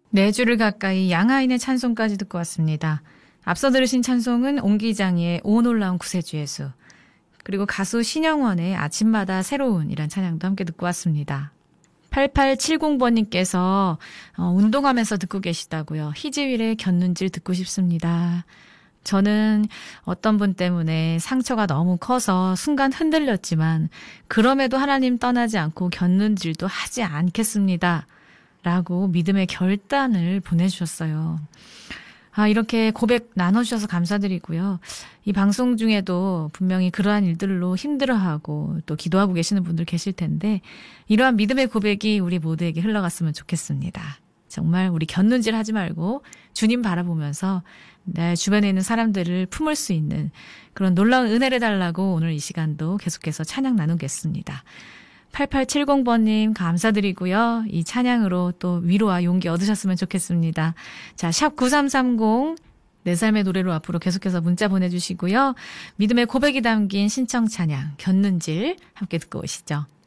네 주를 가까이 양하인의 찬송까지 듣고 왔습니다. 앞서 들으신 찬송은 옹기장의 오 놀라운 구세주의 수, 그리고 가수 신영원의 아침마다 새로운이란 찬양도 함께 듣고 왔습니다. 8870번님께서 운동하면서 듣고 계시다고요. 희지윌의 곁눈질 듣고 싶습니다. 저는 어떤 분 때문에 상처가 너무 커서 순간 흔들렸지만 그럼에도 하나님 떠나지 않고 곁눈질도 하지 않겠습니다. 라고 믿음의 결단을 보내주셨어요. 이렇게 고백 나눠주셔서 감사드리고요. 이 방송 중에도 분명히 그러한 일들로 힘들어하고 또 기도하고 계시는 분들 계실 텐데 이러한 믿음의 고백이 우리 모두에게 흘러갔으면 좋겠습니다. 정말 우리 곁눈질 하지 말고 주님 바라보면서 내 주변에 있는 사람들을 품을 수 있는 그런 놀라운 은혜를 달라고 오늘 이 시간도 계속해서 찬양 나누겠습니다. 8870번님 감사드리고요. 이 찬양으로 또 위로와 용기 얻으셨으면 좋겠습니다. 자, 샵 9330 내 삶의 노래로 앞으로 계속해서 문자 보내주시고요. 믿음의 고백이 담긴 신청 찬양 곁눈질 함께 듣고 오시죠.